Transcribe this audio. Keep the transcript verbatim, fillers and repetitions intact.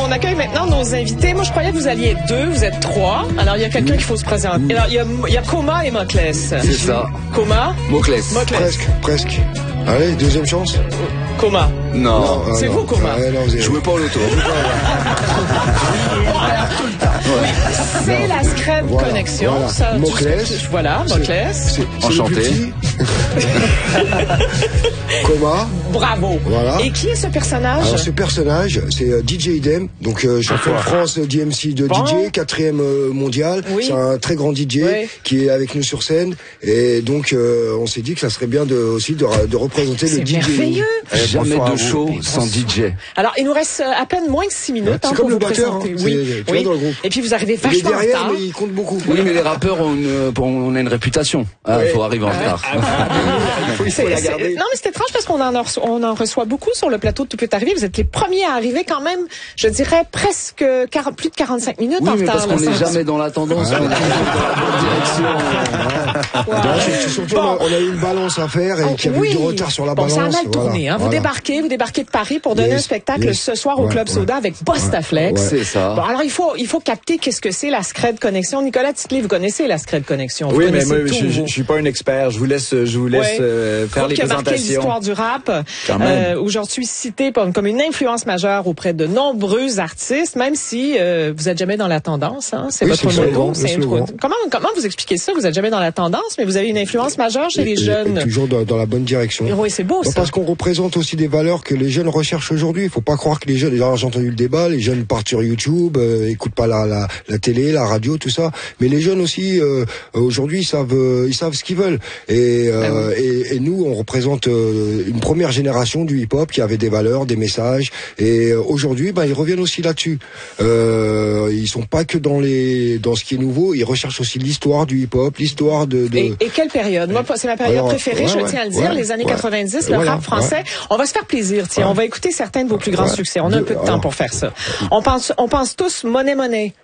on accueille maintenant nos invités. Moi, je croyais que vous alliez être deux, vous êtes trois. Alors, il y a quelqu'un qu'il faut se présenter. Alors, il y a, il y a Coma et Moclès. C'est ça. Coma? Moclès. Presque, presque. Allez, deuxième chance. Coma. Non. non c'est non. vous, Coma. Ouais, non, vous avez... Je jouais pas au loto. Oui, c'est la Scred voilà, Connexion. Voilà, Ça, Moclès. Voilà, Moclès. Enchanté. Coma. Bravo. Voilà. Et qui est ce personnage? Alors ce personnage, c'est euh, D J Idem, donc euh, champion de France euh, D M C de bon. D J, quatrième euh, mondial. Oui. C'est un très grand D J oui. qui est avec nous sur scène. Et donc euh, on s'est dit que ça serait bien de, aussi de, de représenter le D J. C'est merveilleux. Eh, jamais de show sans D J. Alors il nous reste à peine moins que six minutes. C'est hein, comme pour le vous batteur, présenter. hein, Oui. c'est, oui. dans le groupe. Et puis vous arrivez Il est vachement derrière, en retard. mais il compte beaucoup. Oui, mais les rappeurs ont une, on a une réputation. Il oui. faut arriver en retard. Ah, ah, il faut, il faut la garder. Non, mais c'est étrange parce qu'on en, reçoit, on en reçoit beaucoup sur le plateau de Tout peut arriver. Vous êtes les premiers à arriver quand même, je dirais, presque quarante, plus de quarante-cinq minutes oui, en mais retard. parce qu'on n'est jamais dans la tendance, ouais. on est toujours dans la bonne direction. Wow. Non, c'est, c'est surtout, bon. on a eu une balance à faire et oh, qu'il y avait oui. eu du retard sur la bon, balance. Ça a mal tourné. Voilà. Hein. Vous voilà. débarquez, vous débarquez de Paris pour donner yes. un spectacle yes. ce soir au ouais, Club ouais. Soda avec Bostaflex. Ouais. C'est ça. Bon, alors il faut, il faut capter qu'est-ce que c'est la Scred Connexion. Nicolas Titley, vous connaissez la Scred Connexion. Vous oui, mais moi, tout, je, je, je suis pas un expert. Je vous laisse, je vous laisse ouais. euh, faire les qui a marqué présentations. l'histoire du rap. Euh, aujourd'hui cité comme une influence majeure auprès de nombreux artistes, même si euh, vous êtes jamais dans la tendance. Hein, c'est oui, votre c'est motto. C'est comment, comment vous expliquez ça? Vous êtes jamais dans la tendance, mais vous avez une influence majeure chez et, les et, jeunes. Et toujours dans, dans la bonne direction. Et oui, c'est beau ça. Parce qu'on représente aussi des valeurs que les jeunes recherchent aujourd'hui. Il faut pas croire que les jeunes, j'ai entendu le débat, les jeunes partent sur YouTube, euh, écoutent pas la, la, la télé, la radio, tout ça. Mais les jeunes aussi, euh, aujourd'hui, ils savent, euh, ils savent ce qu'ils veulent. Et, euh, ben oui. et, et nous, on représente euh, une première génération du hip-hop qui avait des valeurs, des messages. Et euh, aujourd'hui, ben, ils reviennent aussi là-dessus. Euh, ils sont pas que dans les, dans ce qui est nouveau. Ils recherchent aussi l'histoire du hip-hop, l'histoire de. de... Et, et quelle période? Moi, c'est ma période Alors, préférée. ouais, je ouais, tiens à le dire. ouais, les années ouais. quatre-vingt-dix, le Voilà, rap français. ouais. On va se faire plaisir. Tiens, ouais. on va écouter certains de vos plus grands ouais. succès. On a un peu de temps Alors, pour faire ça. On pense, on pense tous Monnaie Monnaie.